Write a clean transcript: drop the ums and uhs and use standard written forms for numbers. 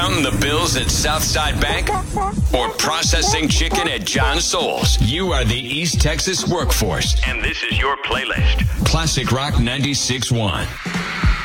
Counting the bills at Southside Bank? Or processing chicken at John Souls? You are the East Texas workforce. And this is your playlist. Classic Rock 96.1.